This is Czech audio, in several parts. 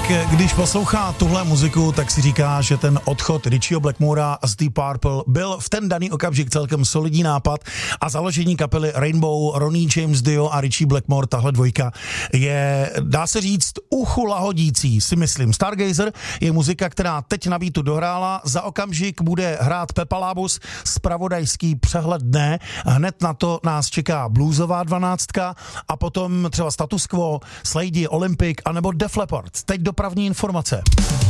když poslouchá tuhle muziku, tak si říká, že ten odchod Richieho Blackmora z Deep Purple byl v ten daný okamžik celkem solidní nápad a založení kapely Rainbow, Ronnie James Dio a Richie Blackmore, tahle dvojka je, dá se říct, uchu lahodící, si myslím. Stargazer je muzika, která teď na beatu dohrála, za okamžik bude hrát Pepa Labus, zpravodajský přehled dne, hned na to nás čeká bluesová 12 a potom třeba Status Quo, Slady, Olympic anebo Def Leppard. Teď dopravní informace.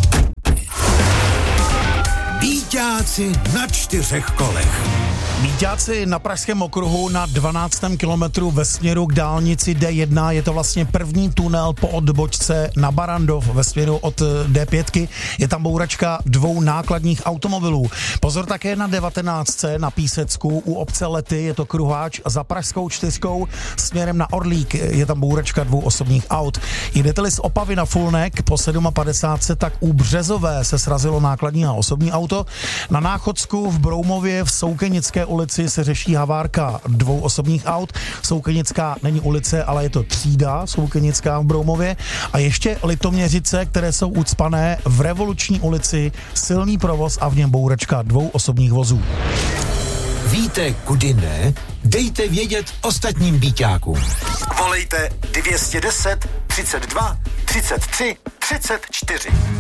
Bíťáci na 4 kolech. Bíťáci na Pražském okruhu na 12. kilometru ve směru k dálnici D1. Je to vlastně první tunel po odbočce na Barandov ve směru od D5. Je tam bouračka 2 nákladních automobilů. Pozor také na 19. na Písecku u obce Lety. Je to kruháč za Pražskou 4 směrem na Orlík. Je tam bouračka 2 osobních aut. Jdete-li z Opavy na Fulnek po 57, tak u Březové se srazilo nákladní a osobní auto. Na Náchodsku v Broumově v Soukenické ulici se řeší havárka 2 osobních aut. Soukenická není ulice, ale je to třída Soukenická v Broumově. A ještě Litoměřice, které jsou ucpané v Revoluční ulici, silný provoz a v něm bouračka 2 osobních vozů. Víte, kudy ne? Dejte vědět ostatním bíťákům. Volejte 210 32 33 34.